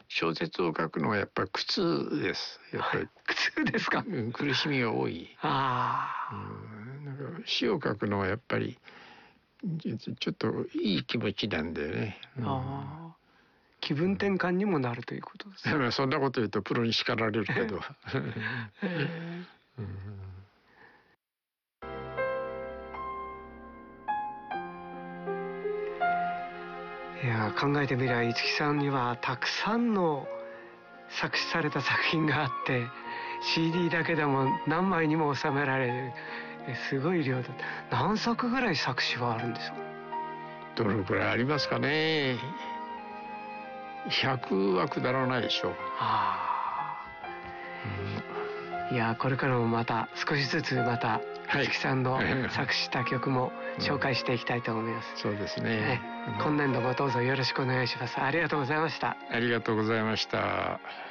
小説を書くのはやっぱり苦痛です。やっぱり、 苦痛ですか。 苦しみが多い。なんか詩を書くのはやっぱりちょっといい気持ちなんだよね。 気分転換にもなるということですね。 そんなこと言うとプロに叱られるけど。 いや、考えてみれば五木さんにはたくさんの作詞された作品があって、 CD だけでも何枚にも収められるすごい量だった。何作ぐらい作詞はあるんでしょう。 どのくらいありますかね。100はくだらないでしょう。 いや、これからもまた少しずつまた五木さんの作詞した曲も紹介していきたいと思います。 そうですね。 今年度もどうぞよろしくお願いします。ありがとうございました。 ありがとうございました。